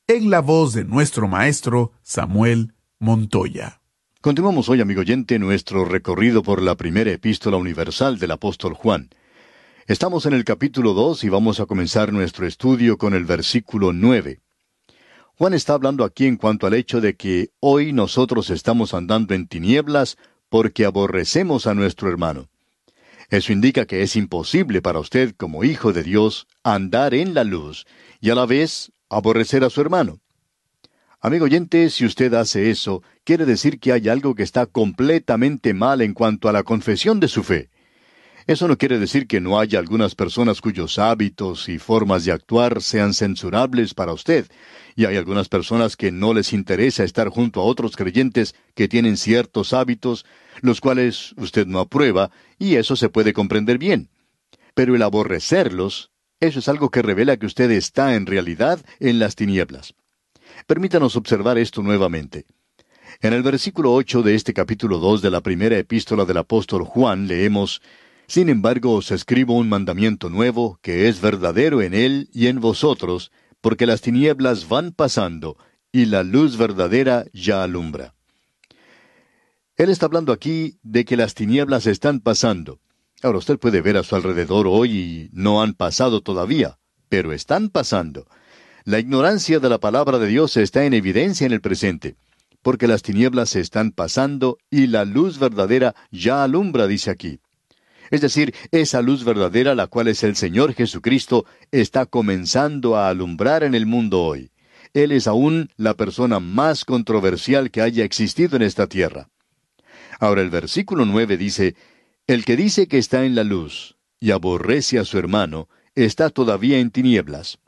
en la voz de nuestro maestro Samuel Montoya. Continuamos hoy, amigo oyente, nuestro recorrido por la primera epístola universal del apóstol Juan. Estamos en el capítulo 2 y vamos a comenzar nuestro estudio con el versículo 9. Juan está hablando aquí en cuanto al hecho de que hoy nosotros estamos andando en tinieblas porque aborrecemos a nuestro hermano. Eso indica que es imposible para usted, como hijo de Dios, andar en la luz y a la vez aborrecer a su hermano. Amigo oyente, si usted hace eso, quiere decir que hay algo que está completamente mal en cuanto a la confesión de su fe. Eso no quiere decir que no haya algunas personas cuyos hábitos y formas de actuar sean censurables para usted, y hay algunas personas que no les interesa estar junto a otros creyentes que tienen ciertos hábitos, los cuales usted no aprueba, y eso se puede comprender bien. Pero el aborrecerlos, eso es algo que revela que usted está en realidad en las tinieblas. Permítanos observar esto nuevamente. En el versículo 8 de este capítulo 2 de la primera epístola del apóstol Juan leemos: Sin embargo os escribo un mandamiento nuevo, que es verdadero en él y en vosotros, porque las tinieblas van pasando, y la luz verdadera ya alumbra. Él está hablando aquí de que las tinieblas están pasando. Ahora usted puede ver a su alrededor hoy y no han pasado todavía, pero están pasando. La ignorancia de la palabra de Dios está en evidencia en el presente, porque las tinieblas se están pasando y la luz verdadera ya alumbra, dice aquí. Es decir, esa luz verdadera, la cual es el Señor Jesucristo, está comenzando a alumbrar en el mundo hoy. Él es aún la persona más controversial que haya existido en esta tierra. Ahora el versículo 9 dice: El que dice que está en la luz y aborrece a su hermano, está todavía en tinieblas.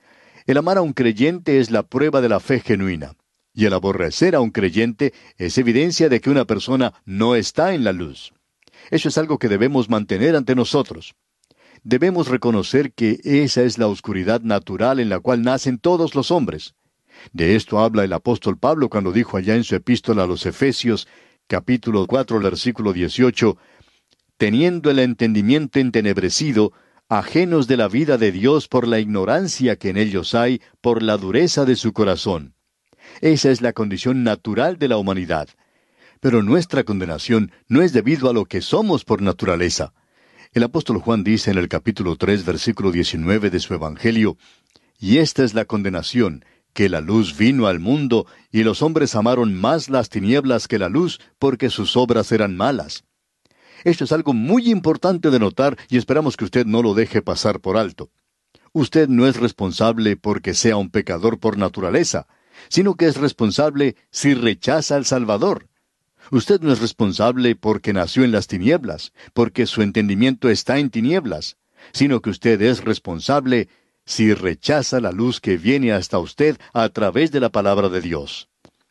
El amar a un creyente es la prueba de la fe genuina, y el aborrecer a un creyente es evidencia de que una persona no está en la luz. Eso es algo que debemos mantener ante nosotros. Debemos reconocer que esa es la oscuridad natural en la cual nacen todos los hombres. De esto habla el apóstol Pablo cuando dijo allá en su epístola a los Efesios, capítulo 4, versículo 18, teniendo el entendimiento entenebrecido, ajenos de la vida de Dios por la ignorancia que en ellos hay, por la dureza de su corazón. Esa es la condición natural de la humanidad. Pero nuestra condenación no es debido a lo que somos por naturaleza. El apóstol Juan dice en el capítulo 3, versículo 19 de su Evangelio: Y esta es la condenación, que la luz vino al mundo, y los hombres amaron más las tinieblas que la luz, porque sus obras eran malas. Esto es algo muy importante de notar, y esperamos que usted no lo deje pasar por alto. Usted no es responsable porque sea un pecador por naturaleza, sino que es responsable si rechaza al Salvador. Usted no es responsable porque nació en las tinieblas, porque su entendimiento está en tinieblas, sino que usted es responsable si rechaza la luz que viene hasta usted a través de la palabra de Dios.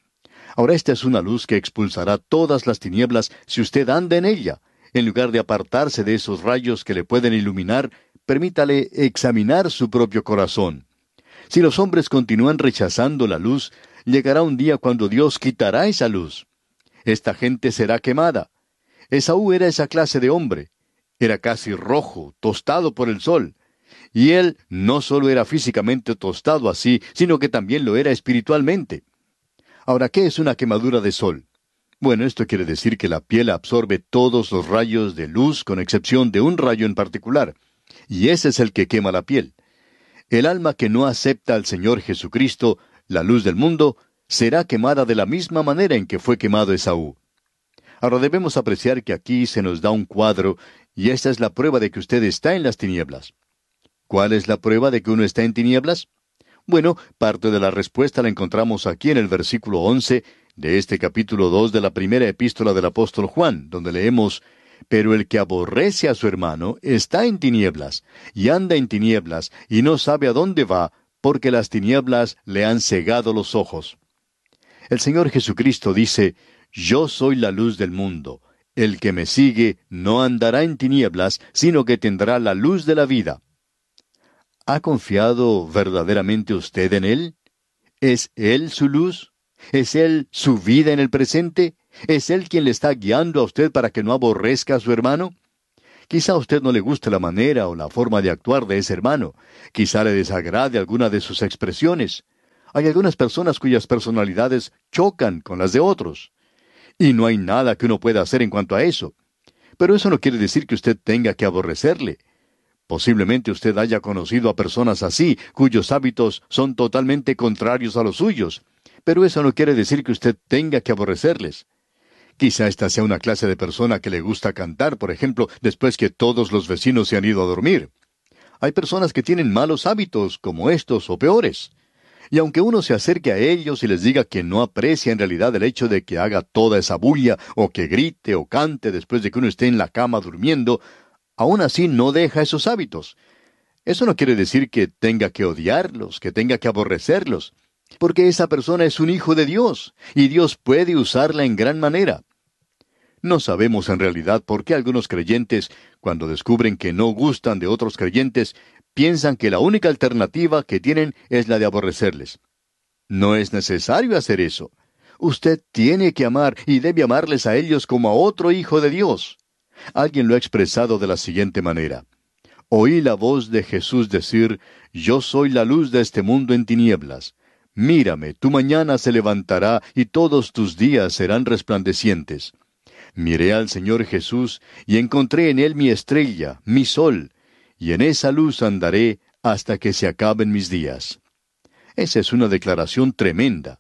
Ahora esta es una luz que expulsará todas las tinieblas si usted anda en ella. En lugar de apartarse de esos rayos que le pueden iluminar, permítale examinar su propio corazón. Si los hombres continúan rechazando la luz, llegará un día cuando Dios quitará esa luz. Esta gente será quemada. Esaú era esa clase de hombre. Era casi rojo, tostado por el sol. Y él no solo era físicamente tostado así, sino que también lo era espiritualmente. Ahora, ¿qué es una quemadura de sol? Bueno, esto quiere decir que la piel absorbe todos los rayos de luz, con excepción de un rayo en particular. Y ese es el que quema la piel. El alma que no acepta al Señor Jesucristo, la luz del mundo, será quemada de la misma manera en que fue quemado Esaú. Ahora debemos apreciar que aquí se nos da un cuadro, y esta es la prueba de que usted está en las tinieblas. ¿Cuál es la prueba de que uno está en tinieblas? Bueno, parte de la respuesta la encontramos aquí en el versículo 11 de este capítulo 2 de la primera epístola del apóstol Juan, donde leemos: Pero el que aborrece a su hermano está en tinieblas, y anda en tinieblas, y no sabe a dónde va, porque las tinieblas le han cegado los ojos. El Señor Jesucristo dice: Yo soy la luz del mundo. El que me sigue no andará en tinieblas, sino que tendrá la luz de la vida. ¿Ha confiado verdaderamente usted en Él? ¿Es Él su luz? ¿Es Él su vida en el presente? ¿Es Él quien le está guiando a usted para que no aborrezca a su hermano? Quizá a usted no le guste la manera o la forma de actuar de ese hermano. Quizá le desagrade alguna de sus expresiones. Hay algunas personas cuyas personalidades chocan con las de otros. Y no hay nada que uno pueda hacer en cuanto a eso. Pero eso no quiere decir que usted tenga que aborrecerle. Posiblemente usted haya conocido a personas así, cuyos hábitos son totalmente contrarios a los suyos. Pero eso no quiere decir que usted tenga que aborrecerles. Quizá esta sea una clase de persona que le gusta cantar, por ejemplo, después que todos los vecinos se han ido a dormir. Hay personas que tienen malos hábitos, como estos o peores. Y aunque uno se acerque a ellos y les diga que no aprecia en realidad el hecho de que haga toda esa bulla, o que grite o cante después de que uno esté en la cama durmiendo, aún así no deja esos hábitos. Eso no quiere decir que tenga que odiarlos, que tenga que aborrecerlos, porque esa persona es un hijo de Dios, y Dios puede usarla en gran manera. No sabemos en realidad por qué algunos creyentes, cuando descubren que no gustan de otros creyentes, piensan que la única alternativa que tienen es la de aborrecerles. No es necesario hacer eso. Usted tiene que amar y debe amarles a ellos como a otro hijo de Dios. Alguien lo ha expresado de la siguiente manera: oí la voz de Jesús decir: yo soy la luz de este mundo en tinieblas. Mírame, tu mañana se levantará y todos tus días serán resplandecientes. Miré al Señor Jesús y encontré en Él mi estrella, mi sol, y en esa luz andaré hasta que se acaben mis días. Esa es una declaración tremenda.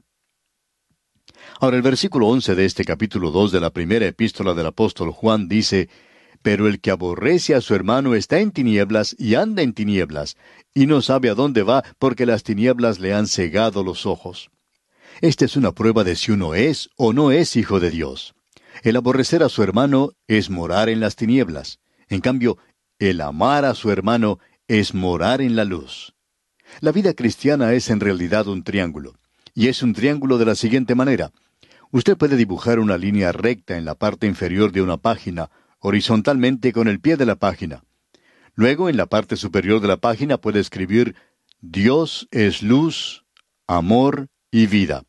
Ahora el versículo 11 de este capítulo 2 de la primera epístola del apóstol Juan dice: pero el que aborrece a su hermano está en tinieblas y anda en tinieblas, y no sabe a dónde va porque las tinieblas le han cegado los ojos. Esta es una prueba de si uno es o no es hijo de Dios. El aborrecer a su hermano es morar en las tinieblas. En cambio, el amar a su hermano es morar en la luz. La vida cristiana es en realidad un triángulo. Y es un triángulo de la siguiente manera. Usted puede dibujar una línea recta en la parte inferior de una página, horizontalmente con el pie de la página. Luego, en la parte superior de la página puede escribir: Dios es luz, amor y vida.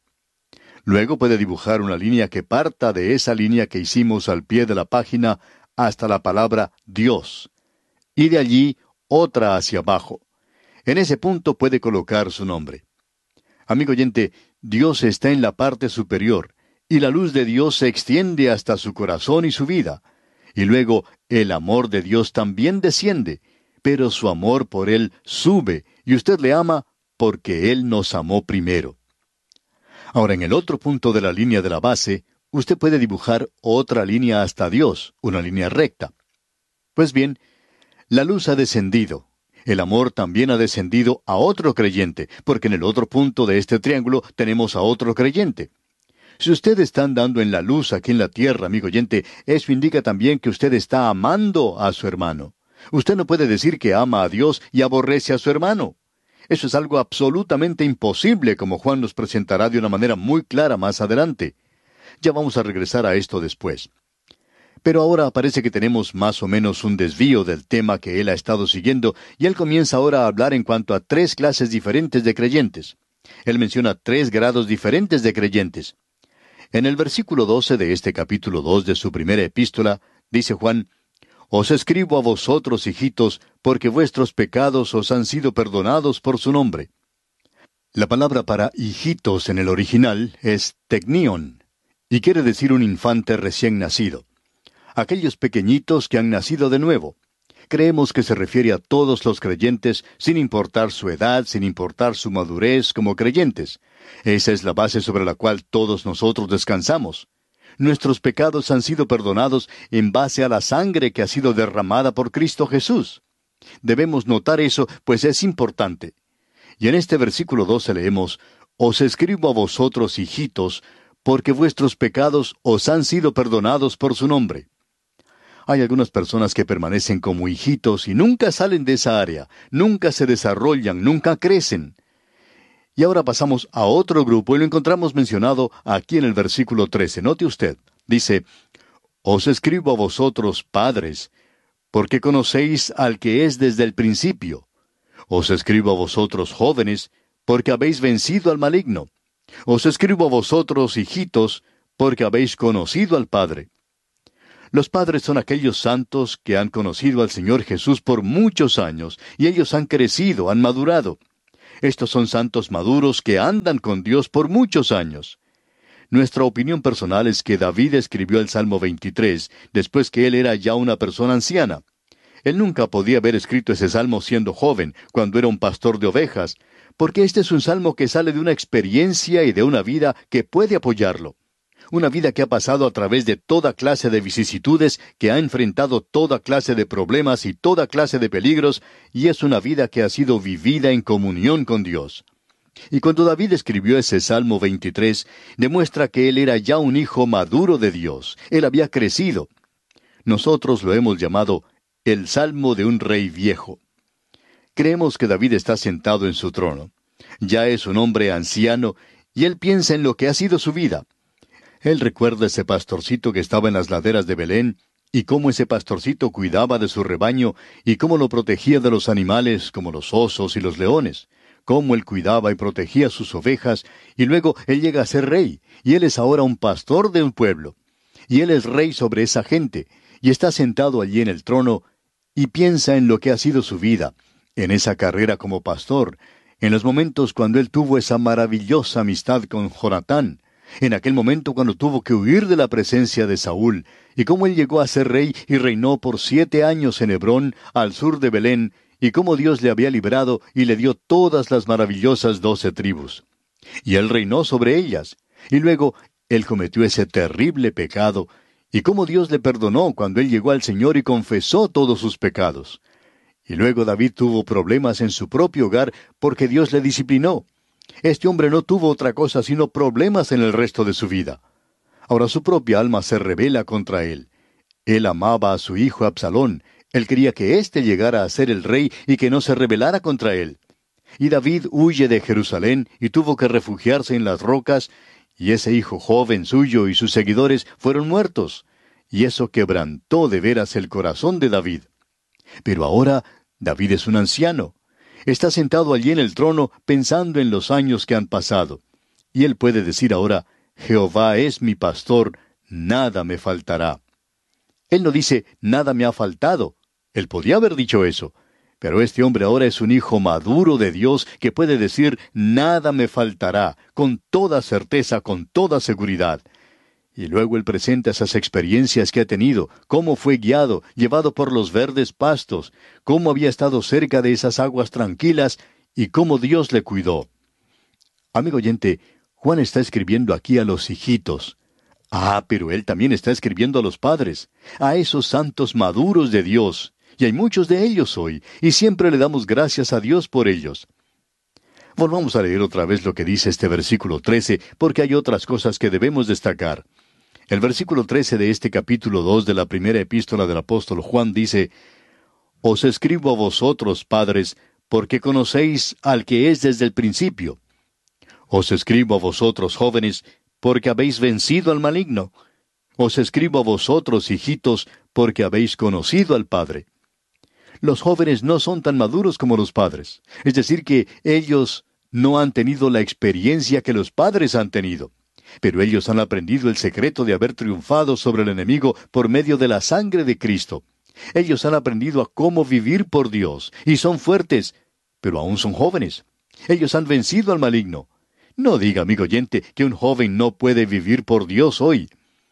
Luego puede dibujar una línea que parta de esa línea que hicimos al pie de la página hasta la palabra Dios. Y de allí otra hacia abajo. En ese punto puede colocar su nombre. Amigo oyente, Dios está en la parte superior, y la luz de Dios se extiende hasta su corazón y su vida. Y luego el amor de Dios también desciende, pero su amor por Él sube, y usted le ama porque Él nos amó primero. Ahora, en el otro punto de la línea de la base, usted puede dibujar otra línea hasta Dios, una línea recta. Pues bien, la luz ha descendido. El amor también ha descendido a otro creyente, porque en el otro punto de este triángulo tenemos a otro creyente. Si usted está andando en la luz aquí en la tierra, amigo oyente, eso indica también que usted está amando a su hermano. Usted no puede decir que ama a Dios y aborrece a su hermano. Eso es algo absolutamente imposible, como Juan nos presentará de una manera muy clara más adelante. Ya vamos a regresar a esto después. Pero ahora parece que tenemos más o menos un desvío del tema que él ha estado siguiendo, y él comienza ahora a hablar en cuanto a 3 clases diferentes de creyentes. Él menciona 3 grados diferentes de creyentes. En el versículo 12 de este capítulo 2 de su primera epístola, dice Juan: Os escribo a vosotros, hijitos, porque vuestros pecados os han sido perdonados por su nombre. La palabra para hijitos en el original es teknion, y quiere decir un infante recién nacido. Aquellos pequeñitos que han nacido de nuevo. Creemos que se refiere a todos los creyentes, sin importar su edad, sin importar su madurez como creyentes. Esa es la base sobre la cual todos nosotros descansamos. Nuestros pecados han sido perdonados en base a la sangre que ha sido derramada por Cristo Jesús. Debemos notar eso, pues es importante. Y en este versículo 12 leemos: Os escribo a vosotros, hijitos, porque vuestros pecados os han sido perdonados por su nombre. Hay algunas personas que permanecen como hijitos y nunca salen de esa área, nunca se desarrollan, nunca crecen. Y ahora pasamos a otro grupo y lo encontramos mencionado aquí en el versículo 13. Note usted, dice: Os escribo a vosotros, padres, porque conocéis al que es desde el principio. Os escribo a vosotros, jóvenes, porque habéis vencido al maligno. Os escribo a vosotros, hijitos, porque habéis conocido al Padre. Los padres son aquellos santos que han conocido al Señor Jesús por muchos años, y ellos han crecido, han madurado. Estos son santos maduros que andan con Dios por muchos años. Nuestra opinión personal es que David escribió el Salmo 23 después que él era ya una persona anciana. Él nunca podía haber escrito ese salmo siendo joven, cuando era un pastor de ovejas, porque este es un salmo que sale de una experiencia y de una vida que puede apoyarlo. Una vida que ha pasado a través de toda clase de vicisitudes, que ha enfrentado toda clase de problemas y toda clase de peligros, y es una vida que ha sido vivida en comunión con Dios. Y cuando David escribió ese Salmo 23, demuestra que él era ya un hijo maduro de Dios. Él había crecido. Nosotros lo hemos llamado el Salmo de un rey viejo. Creemos que David está sentado en su trono. Ya es un hombre anciano, y él piensa en lo que ha sido su vida. Él recuerda ese pastorcito que estaba en las laderas de Belén, y cómo ese pastorcito cuidaba de su rebaño, y cómo lo protegía de los animales como los osos y los leones, cómo él cuidaba y protegía sus ovejas, y luego él llega a ser rey, y él es ahora un pastor de un pueblo. Y él es rey sobre esa gente, y está sentado allí en el trono, y piensa en lo que ha sido su vida, en esa carrera como pastor, en los momentos cuando él tuvo esa maravillosa amistad con Jonatán, en aquel momento cuando tuvo que huir de la presencia de Saúl, y cómo él llegó a ser rey y reinó por 7 años en Hebrón, al sur de Belén, y cómo Dios le había librado y le dio todas las maravillosas 12 tribus. Y él reinó sobre ellas, y luego él cometió ese terrible pecado, y cómo Dios le perdonó cuando él llegó al Señor y confesó todos sus pecados. Y luego David tuvo problemas en su propio hogar porque Dios le disciplinó. Este hombre no tuvo otra cosa sino problemas en el resto de su vida. Ahora su propia alma se rebela contra él. Él amaba a su hijo Absalón. Él quería que éste llegara a ser el rey y que no se rebelara contra él. Y David huye de Jerusalén y tuvo que refugiarse en las rocas, y ese hijo joven suyo y sus seguidores fueron muertos. Y eso quebrantó de veras el corazón de David. Pero ahora David es un anciano. Está sentado allí en el trono pensando en los años que han pasado. Y él puede decir ahora, Jehová es mi pastor, nada me faltará. Él no dice, nada me ha faltado. Él podía haber dicho eso. Pero este hombre ahora es un hijo maduro de Dios que puede decir, nada me faltará, con toda certeza, con toda seguridad. Y luego él presenta esas experiencias que ha tenido, cómo fue guiado, llevado por los verdes pastos, cómo había estado cerca de esas aguas tranquilas y cómo Dios le cuidó. Amigo oyente, Juan está escribiendo aquí a los hijitos. Pero él también está escribiendo a los padres, a esos santos maduros de Dios, y hay muchos de ellos hoy, y siempre le damos gracias a Dios por ellos. Volvamos a leer otra vez lo que dice este versículo 13, porque hay otras cosas que debemos destacar. El versículo 13 de este capítulo 2 de la primera epístola del apóstol Juan dice, Os escribo a vosotros, padres, porque conocéis al que es desde el principio. Os escribo a vosotros, jóvenes, porque habéis vencido al maligno. Os escribo a vosotros, hijitos, porque habéis conocido al Padre. Los jóvenes no son tan maduros como los padres. Es decir, que ellos no han tenido la experiencia que los padres han tenido. Pero ellos han aprendido el secreto de haber triunfado sobre el enemigo por medio de la sangre de Cristo. Ellos han aprendido a cómo vivir por Dios, y son fuertes, pero aún son jóvenes. Ellos han vencido al maligno. No diga, amigo oyente, que un joven no puede vivir por Dios hoy.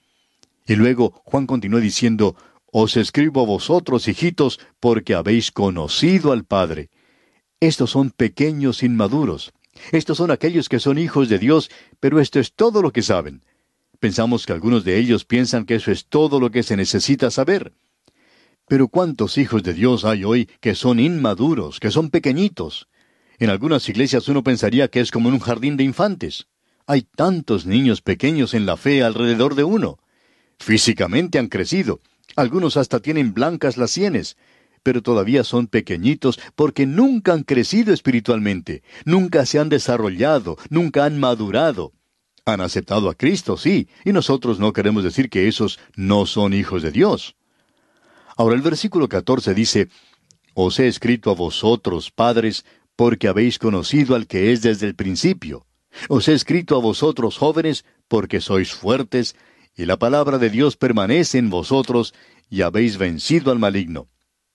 Y luego Juan continuó diciendo, Os escribo a vosotros, hijitos, porque habéis conocido al Padre. Estos son pequeños inmaduros. Estos son aquellos que son hijos de Dios, pero esto es todo lo que saben. Pensamos que algunos de ellos piensan que eso es todo lo que se necesita saber. Pero ¿cuántos hijos de Dios hay hoy que son inmaduros, que son pequeñitos? En algunas iglesias uno pensaría que es como en un jardín de infantes. Hay tantos niños pequeños en la fe alrededor de uno. Físicamente han crecido. Algunos hasta tienen blancas las sienes, pero todavía son pequeñitos porque nunca han crecido espiritualmente, nunca se han desarrollado, nunca han madurado. Han aceptado a Cristo, sí, y nosotros no queremos decir que esos no son hijos de Dios. Ahora el versículo 14 dice, Os he escrito a vosotros, padres, porque habéis conocido al que es desde el principio. Os he escrito a vosotros, jóvenes, porque sois fuertes, y la palabra de Dios permanece en vosotros, y habéis vencido al maligno.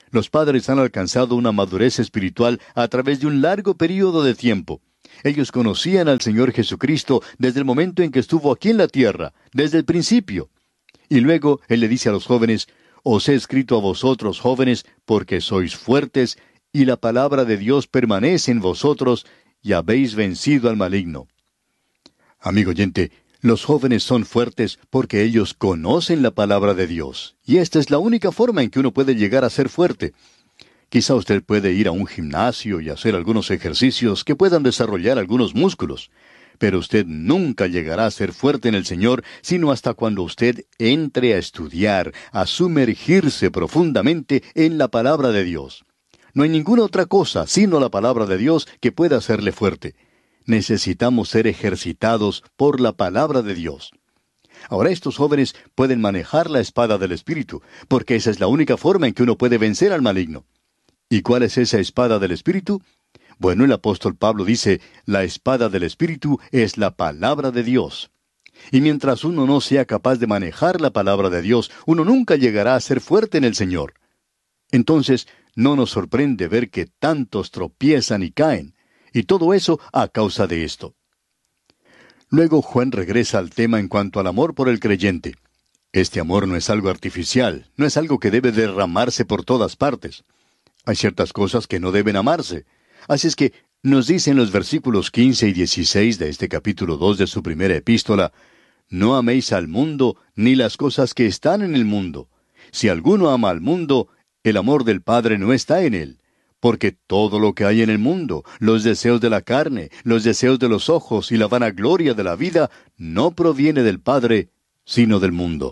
Los padres han alcanzado una madurez espiritual a través de un largo período de tiempo. Ellos conocían al Señor Jesucristo desde el momento en que estuvo aquí en la tierra, desde el principio. Y luego Él le dice a los jóvenes, os he escrito a vosotros, jóvenes, porque sois fuertes, y la palabra de Dios permanece en vosotros, y habéis vencido al maligno. Amigo oyente, los jóvenes son fuertes porque ellos conocen la palabra de Dios, y esta es la única forma en que uno puede llegar a ser fuerte. Quizá usted puede ir a un gimnasio y hacer algunos ejercicios que puedan desarrollar algunos músculos, pero usted nunca llegará a ser fuerte en el Señor sino hasta cuando usted entre a estudiar, a sumergirse profundamente en la palabra de Dios. No hay ninguna otra cosa sino la palabra de Dios que pueda hacerle fuerte. Necesitamos ser ejercitados por la palabra de Dios. Ahora estos jóvenes pueden manejar la espada del Espíritu, porque esa es la única forma en que uno puede vencer al maligno. ¿Y cuál es esa espada del Espíritu? Bueno, el apóstol Pablo dice, la espada del Espíritu es la palabra de Dios. Y mientras uno no sea capaz de manejar la palabra de Dios, uno nunca llegará a ser fuerte en el Señor. Entonces, no nos sorprende ver que tantos tropiezan y caen, y todo eso a causa de esto. Luego Juan regresa al tema en cuanto al amor por el creyente. Este amor no es algo artificial, no es algo que debe derramarse por todas partes. Hay ciertas cosas que no deben amarse. Así es que nos dicen los versículos 15 y 16 de este capítulo 2 de su primera epístola, no améis al mundo ni las cosas que están en el mundo. Si alguno ama al mundo, el amor del Padre no está en él. Porque todo lo que hay en el mundo, los deseos de la carne, los deseos de los ojos y la vanagloria de la vida, no proviene del Padre, sino del mundo.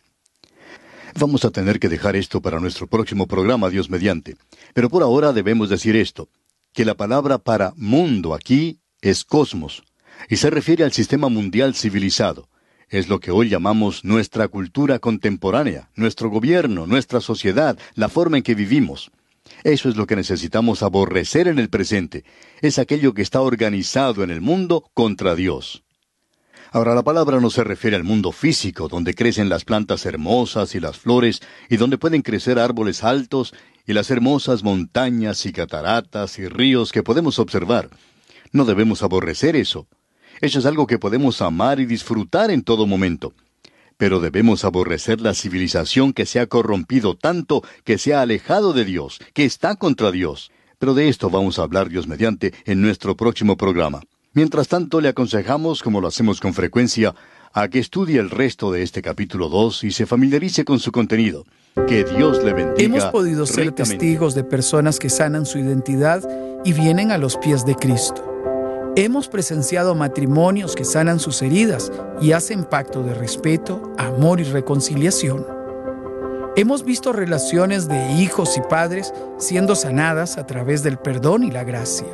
Vamos a tener que dejar esto para nuestro próximo programa, Dios mediante. Pero por ahora debemos decir esto, que la palabra para mundo aquí es cosmos, y se refiere al sistema mundial civilizado. Es lo que hoy llamamos nuestra cultura contemporánea, nuestro gobierno, nuestra sociedad, la forma en que vivimos. Eso es lo que necesitamos aborrecer en el presente. Es aquello que está organizado en el mundo contra Dios. Ahora, la palabra no se refiere al mundo físico, donde crecen las plantas hermosas y las flores, y donde pueden crecer árboles altos, y las hermosas montañas y cataratas y ríos que podemos observar. No debemos aborrecer eso. Eso es algo que podemos amar y disfrutar en todo momento. Pero debemos aborrecer la civilización que se ha corrompido tanto, que se ha alejado de Dios, que está contra Dios. Pero de esto vamos a hablar, Dios mediante, en nuestro próximo programa. Mientras tanto, le aconsejamos, como lo hacemos con frecuencia, a que estudie el resto de este capítulo 2 y se familiarice con su contenido. Que Dios le bendiga. Hemos podido ser testigos de personas que sanan su identidad y vienen a los pies de Cristo. Hemos presenciado matrimonios que sanan sus heridas y hacen pacto de respeto, amor y reconciliación. Hemos visto relaciones de hijos y padres siendo sanadas a través del perdón y la gracia.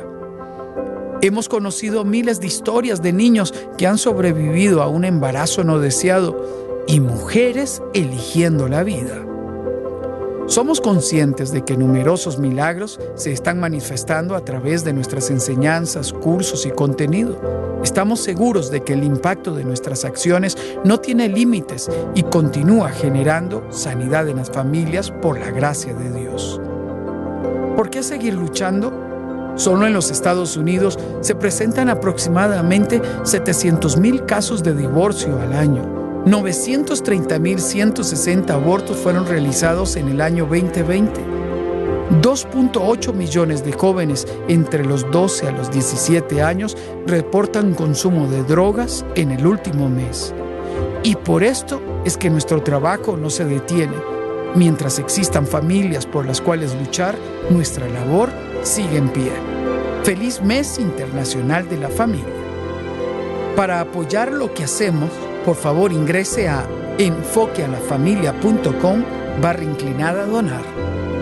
Hemos conocido miles de historias de niños que han sobrevivido a un embarazo no deseado y mujeres eligiendo la vida. Somos conscientes de que numerosos milagros se están manifestando a través de nuestras enseñanzas, cursos y contenido. Estamos seguros de que el impacto de nuestras acciones no tiene límites y continúa generando sanidad en las familias por la gracia de Dios. ¿Por qué seguir luchando? Solo en los Estados Unidos se presentan aproximadamente 700,000 casos de divorcio al año. 930,160 abortos fueron realizados en el año 2020. 2.8 millones de jóvenes entre los 12 a los 17 años reportan consumo de drogas en el último mes. Y por esto es que nuestro trabajo no se detiene. Mientras existan familias por las cuales luchar, nuestra labor sigue en pie. Feliz Mes Internacional de la Familia. Para apoyar lo que hacemos, por favor ingrese a enfoquealafamilia.com/donar.